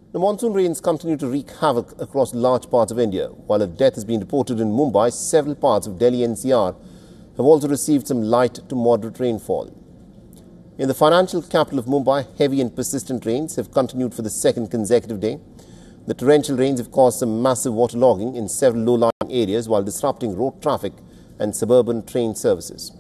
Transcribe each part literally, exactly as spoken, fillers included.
The monsoon rains continue to wreak havoc across large parts of India. While a death has been reported in Mumbai, several parts of Delhi N C R have also received some light to moderate rainfall. In the financial capital of Mumbai, heavy and persistent rains have continued for the second consecutive day. The torrential rains have caused some massive waterlogging in several low-lying areas while disrupting road traffic and suburban train services.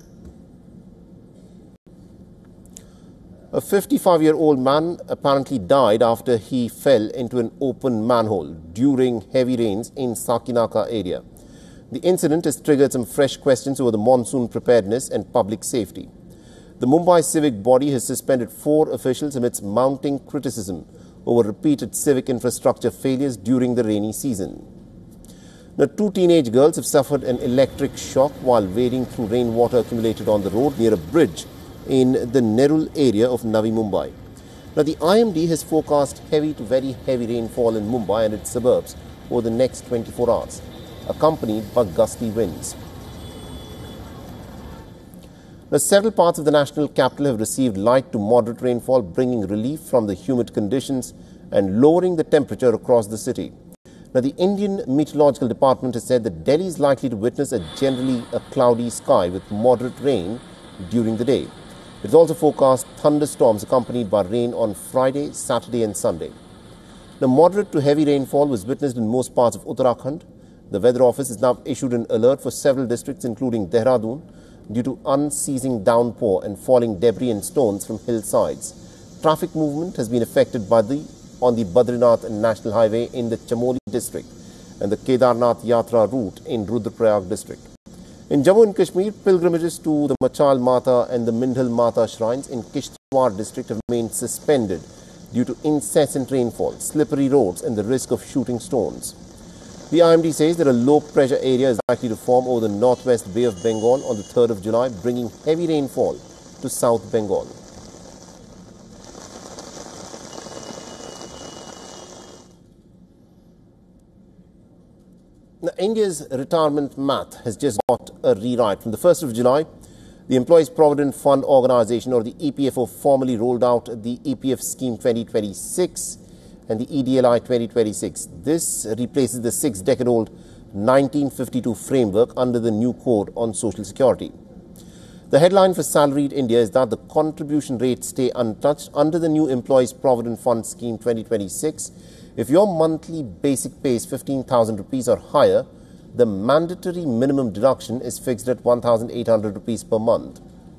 A fifty-five-year-old man apparently died after he fell into an open manhole during heavy rains in Sakinaka area. The incident has triggered some fresh questions over the monsoon preparedness and public safety. The Mumbai civic body has suspended four officials amidst mounting criticism over repeated civic infrastructure failures during the rainy season. Now, two teenage girls have suffered an electric shock while wading through rainwater accumulated on the road near a bridge in the Nerul area of Navi Mumbai. Now, the I M D has forecast heavy to very heavy rainfall in Mumbai and its suburbs over the next twenty-four hours, accompanied by gusty winds. Now, several parts of the national capital have received light to moderate rainfall, bringing relief from the humid conditions and lowering the temperature across the city. Now, the Indian Meteorological Department has said that Delhi is likely to witness a generally a cloudy sky with moderate rain during the day. It is also forecast thunderstorms accompanied by rain on Friday, Saturday and Sunday. Now, moderate to heavy rainfall was witnessed in most parts of Uttarakhand. The Weather Office has now issued an alert for several districts including Dehradun due to unceasing downpour and falling debris and stones from hillsides. Traffic movement has been affected by the on the Badrinath National Highway in the Chamoli district and the Kedarnath Yatra route in Rudraprayag district. In Jammu and Kashmir, pilgrimages to the Machal Mata and the Mindhal Mata shrines in Kishtwar district have remained suspended due to incessant rainfall, slippery roads and the risk of shooting stones. The I M D says that a low-pressure area is likely to form over the northwest Bay of Bengal on the third of July, bringing heavy rainfall to South Bengal. Now, India's retirement math has just got a rewrite. From the first of July, the Employees Provident Fund Organization, or the E P F O, formally rolled out the E P F Scheme twenty twenty-six and the E D L I twenty twenty-six. This replaces the six-decade-old nineteen fifty-two framework under the new Code on Social Security. The headline for salaried India is that the contribution rates stay untouched under the new Employees Provident Fund Scheme twenty twenty-six. If your monthly basic pay is fifteen thousand rupees or higher, the mandatory minimum deduction is fixed at one thousand eight hundred rupees per month.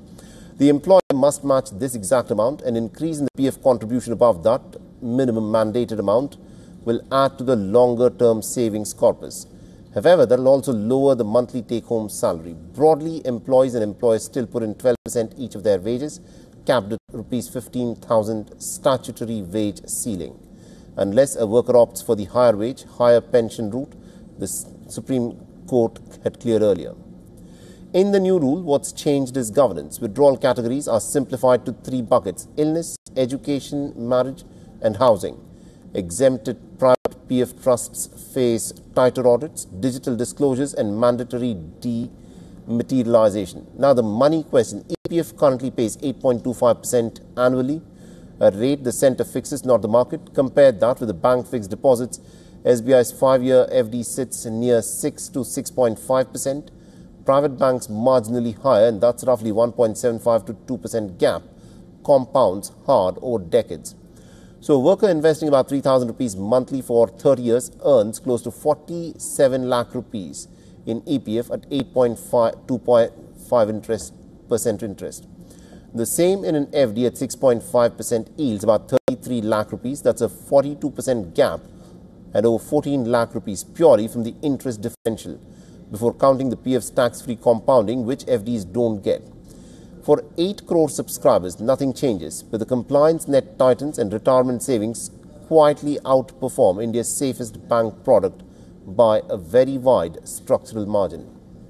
The employer must match this exact amount. An increase in the P F contribution above that minimum mandated amount will add to the longer-term savings corpus. However, that will also lower the monthly take-home salary. Broadly, employees and employers still put in twelve percent each of their wages, capped at rupees fifteen thousand statutory wage ceiling. Unless a worker opts for the higher wage, higher pension route, the Supreme Court had cleared earlier. In the new rule, what's changed is governance. Withdrawal categories are simplified to three buckets: illness, education, marriage, and housing. Exempted private P F trusts face tighter audits, digital disclosures, and mandatory dematerialization. Now, the money question. E P F currently pays eight point two five percent annually, a rate the centre fixes, not the market. Compare that with the bank fixed deposits. S B I's five-year F D sits near six to six point five percent. Private banks marginally higher, and that's roughly one point seven five to two percent gap, compounds hard over decades. So a worker investing about three thousand rupees monthly for thirty years earns close to forty-seven lakh rupees in E P F at eight point two five interest, percent interest. The same in an F D at six point five percent yields about thirty-three lakh rupees. That's a forty-two percent gap and over fourteen lakh rupees purely from the interest differential, before counting the P F's tax-free compounding, which F Ds don't get. For eight crore subscribers, nothing changes, but the compliance net tightens and retirement savings quietly outperform India's safest bank product by a very wide structural margin.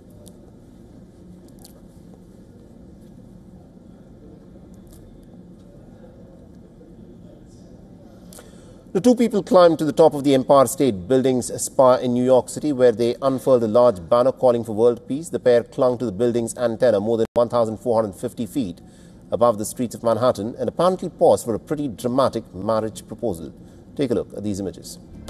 The two people climbed to the top of the Empire State Building's spire in New York City, where they unfurled a large banner calling for world peace. The pair clung to the building's antenna more than one thousand four hundred fifty feet above the streets of Manhattan and apparently paused for a pretty dramatic marriage proposal. Take a look at these images.